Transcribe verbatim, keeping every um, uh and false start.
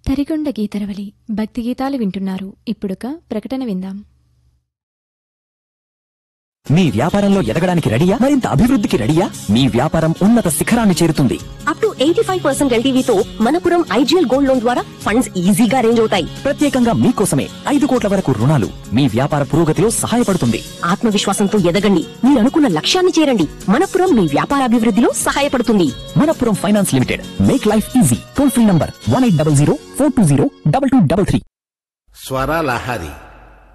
తరిగొండ గీతరవలి భక్తి గీతాలు వింటున్నారు. ఇప్పుడొక ప్రకటన విందాం. మీ వ్యాపారంలో ఎదగడానికి రెడీయా? మరింత అభివృద్ధికి రెడీయా? మీ వ్యాపారం ఉన్నత శిఖరాన్ని చేరుతుంది. Up to eighty five percent ఎల్టీవీతో Manappuram IGL gold loan ద్వారా ఫండ్స్ ఈజీగా అరేంజ్ అవుతాయి. ప్రత్యేకంగా మీకోసమే ఐదు కోట్ల వరకు రుణాలు మీ వ్యాపార పురోగతిలో సహాయపడుతుంది. ఆత్మవిశ్వాసంతో ఎదగండి, మీరు అనుకున్న లక్ష్యాన్ని చేరండి. మనపురం మీ వ్యాపార అభివృద్ధిలో సహాయపడుతుంది. Manappuram finance limited, make life easy. Toll free number one eight double zero four two zero double two double three. స్వర లహరి